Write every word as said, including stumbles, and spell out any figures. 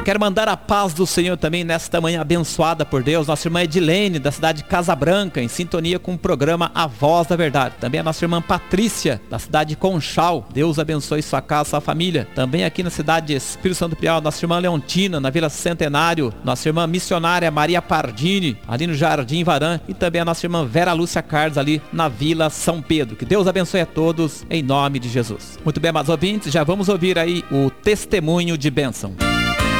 Quero mandar a paz do Senhor também nesta manhã abençoada por Deus. Nossa irmã Edilene, da cidade de Casa Branca, em sintonia com o programa A Voz da Verdade. Também a nossa irmã Patrícia, da cidade de Conchal. Deus abençoe sua casa, sua família. Também aqui na cidade de Espírito Santo do Piauí, nossa irmã Leontina, na Vila Centenário. Nossa irmã missionária Maria Pardini, ali no Jardim Varã. E também a nossa irmã Vera Lúcia Carlos, ali na Vila São Pedro. Que Deus abençoe a todos, em nome de Jesus. Muito bem, amados ouvintes, já vamos ouvir aí o testemunho de bênção.